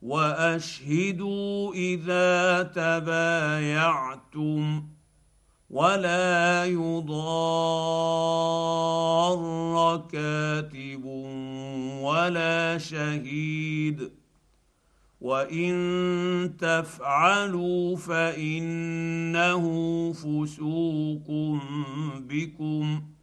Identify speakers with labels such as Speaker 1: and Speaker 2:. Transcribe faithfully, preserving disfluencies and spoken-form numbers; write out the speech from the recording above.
Speaker 1: واشهدوا اذا تبايعتم ولا يضار كاتب ولا شهيد وان تفعلوا فانه فسوق بكم